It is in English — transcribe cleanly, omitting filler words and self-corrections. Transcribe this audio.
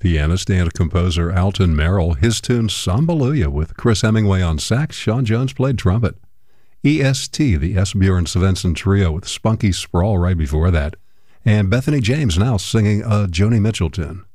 Pianist and composer Alton Merrill, his tune Sambaluya with Chris Hemingway on sax. Sean Jones played trumpet. EST, the Esbjörn Svensson Trio with Spunky Sprawl right before that. And Bethany James now singing a Joni Mitchell tune.